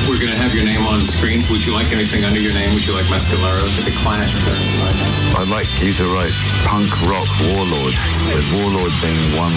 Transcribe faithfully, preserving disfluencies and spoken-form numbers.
We're going to have your name on screen. Would you like anything under your name? Would you like Mescalero? The Clash currently right now. I'd like you to write Punk Rock Warlord, with Warlord being one